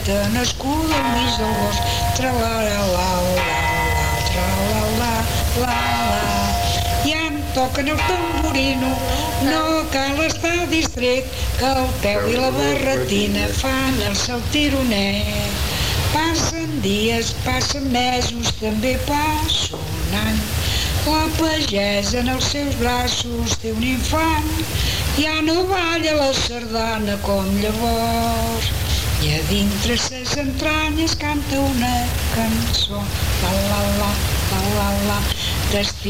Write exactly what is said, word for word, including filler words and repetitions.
poeta nascuda al mig del bosc. Tra-la-la-la-la-la, tra-la-la-la-la. Ja em toquen el tamborino, no cal estar distret, que el peu i la barretina fan el seu tironet. Passen dies, passen mesos, també passa un any. La pagesa en els seus braços té un infant, ja no balla la sardana com llavors, i a dintre ses entranyes canta una cançó, la la la, la la la,